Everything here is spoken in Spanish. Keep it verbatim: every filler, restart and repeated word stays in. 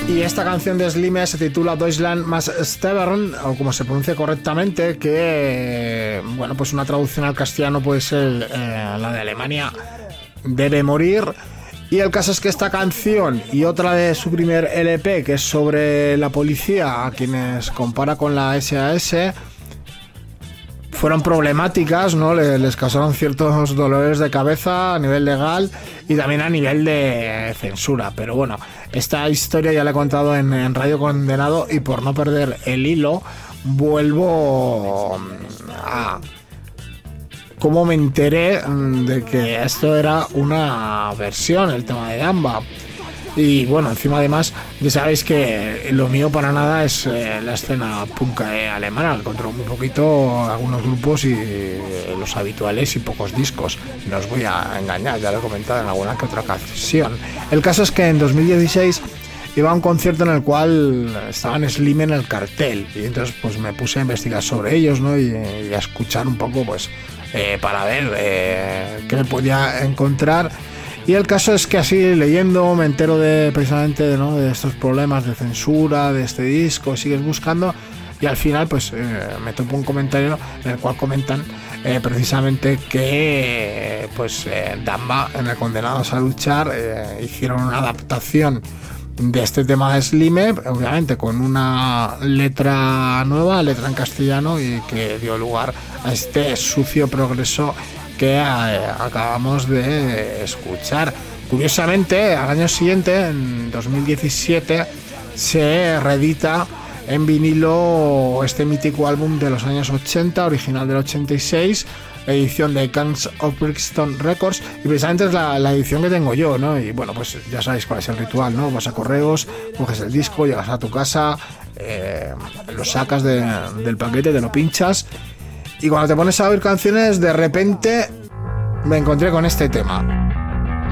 Y esta canción de Slime se titula Deutschland más Sterben, o como se pronuncia correctamente, que, bueno, pues una traducción al castellano puede ser eh, la de Alemania debe morir. Y el caso es que esta canción y otra de su primer L P, que es sobre la policía, a quienes compara con la S A S, fueron problemáticas, ¿no? Les, les causaron ciertos dolores de cabeza a nivel legal y también a nivel de censura. Pero bueno, esta historia ya la he contado en, en Radio Condenado, y por no perder el hilo, vuelvo a cómo me enteré de que esto era una versión, el tema de Damba. Y bueno, encima además, ya sabéis que lo mío para nada es eh, la escena punk eh, alemana. Controlo muy poquito algunos grupos y eh, los habituales y pocos discos. No os voy a engañar, ya lo he comentado en alguna que otra ocasión. El caso es que en dos mil dieciséis iba a un concierto en el cual estaban Slime en el cartel, y entonces pues me puse a investigar sobre ellos, ¿no? y, y a escuchar un poco, pues eh, para ver eh, qué me podía encontrar. Y el caso es que así leyendo me entero de precisamente, ¿no?, de estos problemas de censura de este disco. Sigues buscando y al final pues eh, me topo un comentario en el cual comentan eh, precisamente que pues eh, Damba, en el Condenados a Luchar, eh, hicieron una adaptación de este tema de Slime, obviamente con una letra nueva, letra en castellano, y que dio lugar a este sucio progreso que eh, acabamos de escuchar. Curiosamente, al año siguiente, en dos mil diecisiete, se reedita en vinilo este mítico álbum de los años ochenta, original del ochenta y seis, edición de Kings of Brixton Records, y precisamente es la, la edición que tengo yo, ¿no? Y bueno, pues ya sabéis cuál es el ritual, ¿no? Vas a correos, coges el disco, llegas a tu casa, eh, lo sacas de, del paquete, te lo pinchas, y cuando te pones a oír canciones, de repente me encontré con este tema.